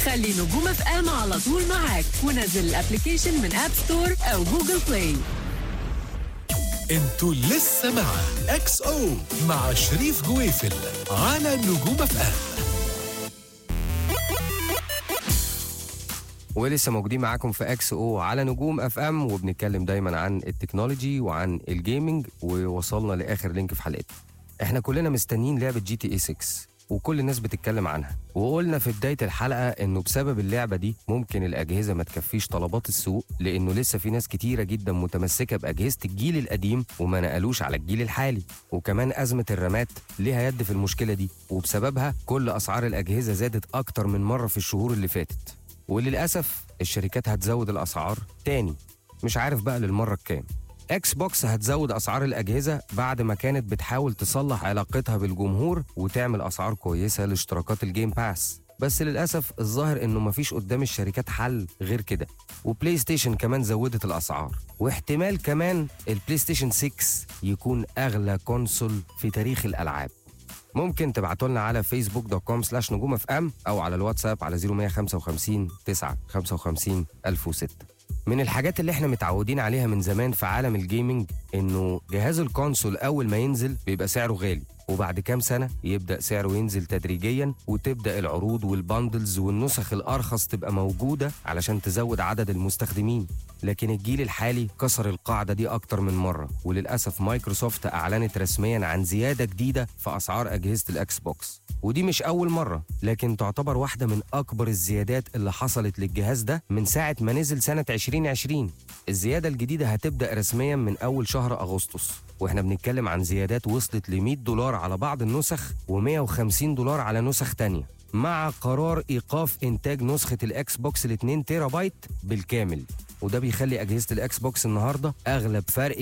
خلي نجوم اف ام على طول معاك، ونزل الابليكيشن من اب ستور او جوجل بلاي. انتوا لسه مع اكس او مع شريف جويفل على نجوم اف ام. ولسه موجودين معاكم في اكس او على نجوم اف ام، وبنتكلم دايما عن التكنولوجي وعن الجيمنج، ووصلنا لاخر لينك في حلقتنا. احنا كلنا مستنيين لعبه جي تي اي 6 وكل الناس بتتكلم عنها، وقلنا في بدايه الحلقه انه بسبب اللعبه دي ممكن الاجهزه ما تكفيش طلبات السوق، لانه لسه في ناس كتيره جدا متمسكه باجهزه الجيل القديم وما نقلوش على الجيل الحالي. وكمان ازمه الرامات ليها يد في المشكله دي، وبسببها كل اسعار الاجهزه زادت اكتر من مره في الشهور اللي فاتت. وللأسف الشركات هتزود الأسعار تاني، مش عارف بقى للمرة الكام. اكس بوكس هتزود أسعار الأجهزة بعد ما كانت بتحاول تصلح علاقتها بالجمهور وتعمل أسعار كويسة لاشتراكات الجيم باس، بس للأسف الظاهر إنه مفيش قدام الشركات حل غير كده. وبلاي ستيشن كمان زودت الأسعار، واحتمال كمان البلاي ستيشن 6 يكون أغلى كونسول في تاريخ الألعاب. ممكن تبعتوا لنا على facebook.com/نجوم اف ام او على الواتساب على 0155 955 1006. من الحاجات اللي احنا متعودين عليها من زمان في عالم الجيمنج انه جهاز الكونسول اول ما ينزل بيبقى سعره غالي، وبعد كام سنة يبدأ سعره ينزل تدريجيا، وتبدأ العروض والباندلز والنسخ الأرخص تبقى موجودة علشان تزود عدد المستخدمين. لكن الجيل الحالي كسر القاعدة دي أكتر من مرة، وللأسف مايكروسوفت أعلنت رسميا عن زيادة جديدة في أسعار أجهزة الأكس بوكس، ودي مش أول مرة، لكن تعتبر واحدة من أكبر الزيادات اللي حصلت للجهاز ده من ساعة ما نزل سنة 2020. الزيادة الجديدة هتبدأ رسميا من أول شهر أغسطس، واحنا بنتكلم عن زيادات وصلت ل$100 على بعض النسخ و$150 على نسخ تانية، مع قرار إيقاف إنتاج نسخة الأكس بوكس ال2 تيرا بايت بالكامل. وده بيخلي أجهزة الأكس بوكس النهاردة أغلى بفرق